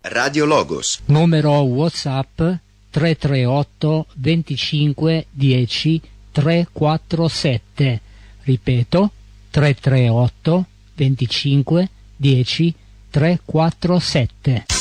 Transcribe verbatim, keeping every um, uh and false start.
Radio Logos. Numero WhatsApp tre tre otto venticinque dieci trecentoquarantasette. Ripeto, tre tre otto venticinque dieci trecentoquarantasette.